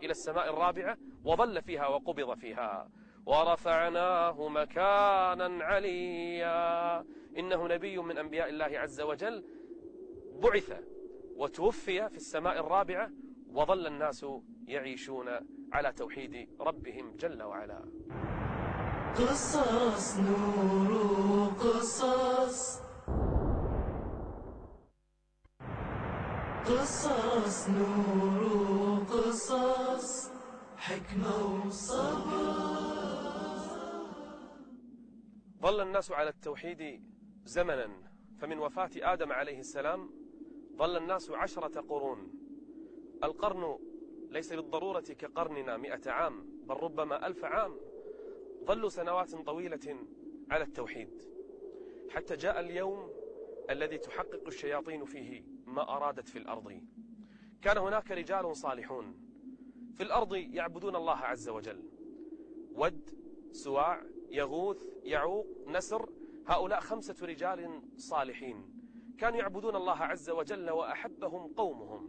إلى السماء الرابعة وظل فيها وقبض فيها. ورفعناه مكانا عليا. إنه نبي من أنبياء الله عز وجل، بعث وتوفي في السماء الرابعة، وظل الناس يعيشون على توحيد ربهم جل وعلا. قصص نور قصص، قصص نور قصص، حكمة وصبر. ظل الناس على التوحيد زمنا، فمن وفاة آدم عليه السلام ظل الناس 10 قرون. القرن ليس بالضرورة كقرننا 100 عام، بل ربما 1000 عام. ظلوا سنوات طويلة على التوحيد، حتى جاء اليوم الذي تحقق الشياطين فيه ما أرادت في الأرض. كان هناك رجال صالحون في الأرض يعبدون الله عز وجل، ود، سواع، يغوث، يعوق، نسر. هؤلاء 5 رجال صالحين كانوا يعبدون الله عز وجل، وأحبهم قومهم.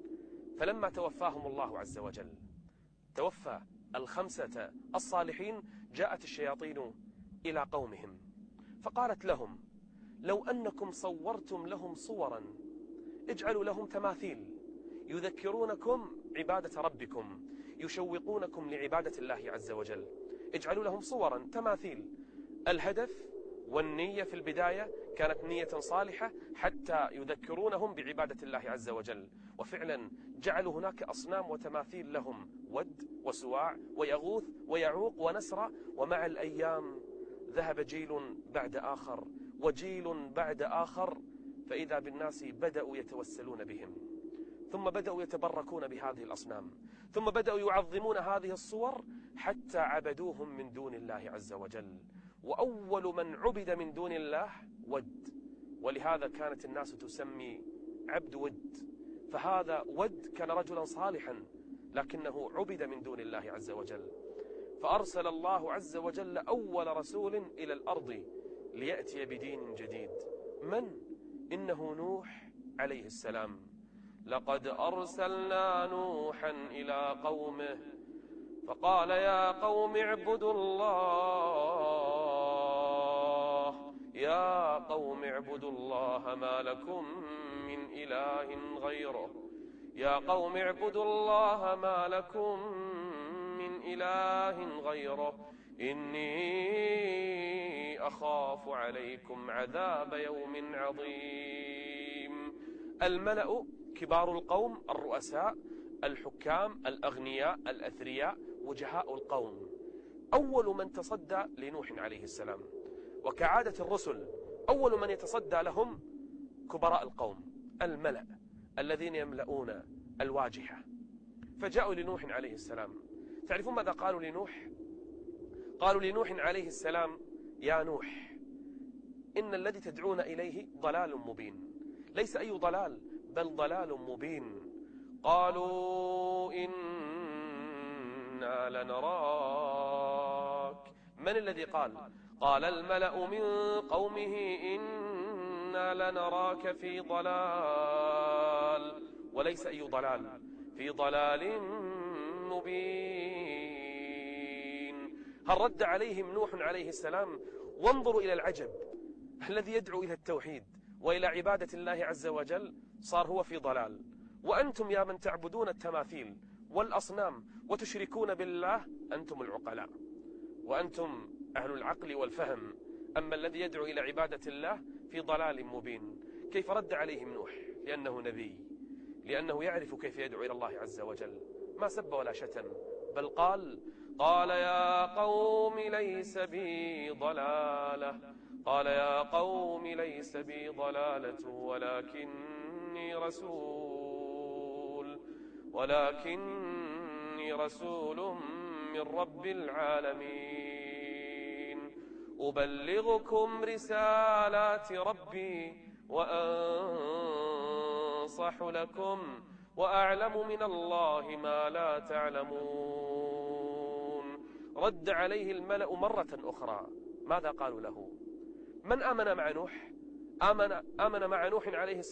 فلما توفاهم الله عز وجل، توفى ال5 الصالحين، جاءت الشياطين إلى قومهم فقالت لهم: لو أنكم صورتم لهم صورا، اجعلوا لهم تماثيل يذكرونكم عبادة ربكم، يشوقونكم لعبادة الله عز وجل. اجعلوا لهم صورا، تماثيل. الهدف والنية في البداية كانت نية صالحة حتى يذكرونهم بعبادة الله عز وجل. وفعلا جعلوا هناك أصنام وتماثيل لهم، ود وسواع ويغوث ويعوق ونسر. ومع الأيام ذهب جيل بعد آخر وجيل بعد آخر، فإذا بالناس بدأوا يتوسلون بهم، ثم بدأوا يتبركون بهذه الأصنام، ثم بدأوا يعظمون هذه الصور حتى عبدوهم من دون الله عز وجل. وأول من عبد من دون الله ود، ولهذا كانت الناس تسمي عبد ود. فهذا ود كان رجلا صالحا لكنه عبد من دون الله عز وجل، فأرسل الله عز وجل أول رسول إلى الأرض ليأتي بدين جديد. من؟ إنه نوح عليه السلام. لقد أرسلنا نوحا إلى قومه فقال: يا قوم اعبدوا الله، يا قوم اعبدوا الله ما لكم من إله غيره، يا قوم اعبدوا الله ما لكم من إله غيره، إني أخاف عليكم عذاب يوم عظيم. الملأ كبار القوم، الرؤساء، الحكام، الأغنياء، الأثرياء، وجهاء القوم، أول من تصدى لنوح عليه السلام. وكعادة الرسل أول من يتصدى لهم كبراء القوم، الملأ الذين يملؤون الواجهة. فجاءوا لنوح عليه السلام. تعرفون ماذا قالوا لنوح؟ قالوا لنوح عليه السلام: يا نوح، إن الذي تدعون إليه ضلال مبين. ليس أي ضلال، بل ضلال مبين. قالوا إنا لنراك. من الذي قال؟ قال الملأ من قومه: إنا لنراك في ضلال. وليس أي ضلال، في ضلال مبين. هل رد عليهم نوح عليه السلام؟ وانظروا إلى العجب، الذي يدعو إلى التوحيد وإلى عبادة الله عز وجل صار هو في ضلال. وأنتم يا من تعبدون التماثيل والأصنام وتشركون بالله، أنتم العقلاء وأنتم أهل العقل والفهم. أما الذي يدعو إلى عبادة الله في ضلال مبين. كيف رد عليهم نوح؟ لأنه نبي، لأنه يعرف كيف يدعو إلى الله عز وجل. ما سب ولا شتم، بل قال يا قوم ليس بي ضلالة، قال يا قوم ليس بي ضلالة ولكني رسول من رب العالمين، أبلغكم رسالات ربي وأنصح لكم وأعلم من الله ما لا تعلمون. رد عليه الملأ مرة أخرى. ماذا قالوا له؟ من آمن مع نوح؟ آمن مع نوح عليه السلام